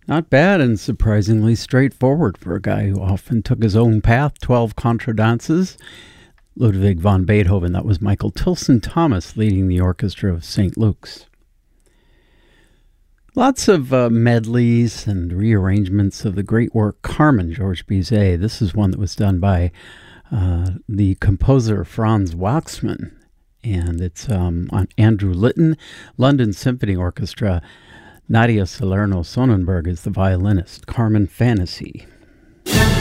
Not bad and surprisingly straightforward for a guy who often took his own path. 12 contradances. Ludwig van Beethoven. That was Michael Tilson Thomas leading the orchestra of St. Luke's. Lots of medleys and rearrangements of the great work Carmen, Georges Bizet. This is one that was done by the composer Franz Waxman, and it's on Andrew Litton, London Symphony Orchestra. Nadia Salerno Sonnenberg is the violinist. Carmen Fantasy.